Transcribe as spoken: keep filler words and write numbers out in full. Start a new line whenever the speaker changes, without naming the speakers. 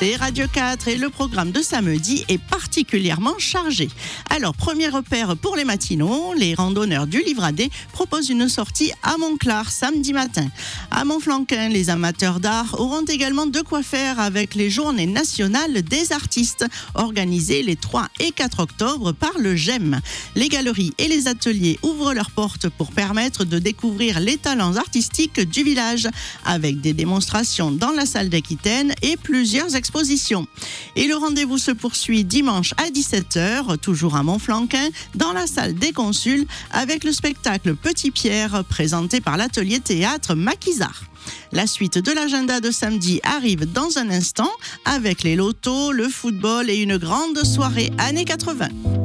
C'est Radio quatre et le programme de samedi est particulièrement chargé. Alors, premier repère pour les matinaux, les randonneurs du Livradet proposent une sortie à Montclar samedi matin. À Montflanquin, les amateurs d'art auront également de quoi faire avec les journées nationales des artistes, organisées les trois et quatre octobre par le G E M. Les galeries et les ateliers ouvrent leurs portes pour permettre de découvrir les talents artistiques du village, avec des démonstrations dans la salle d'Aquitaine et plusieurs expositions. Et le rendez-vous se poursuit dimanche à dix-sept heures, toujours à Montflanquin, dans la salle des Consuls, avec le spectacle Petit Pierre, présenté par l'atelier théâtre Maquisard. La suite de l'agenda de samedi arrive dans un instant, avec les lotos, le football et une grande soirée années quatre-vingts.